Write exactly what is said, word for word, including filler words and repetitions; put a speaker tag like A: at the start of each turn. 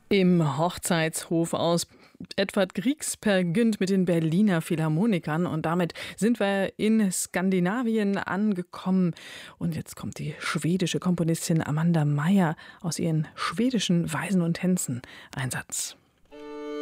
A: Im Hochzeitshof aus Edvard Griegs Peer Gynt mit den Berliner Philharmonikern. Und damit sind wir in Skandinavien angekommen. Und jetzt kommt die schwedische Komponistin Amanda Meyer aus ihren schwedischen Weisen und Tänzen. Ein Satz.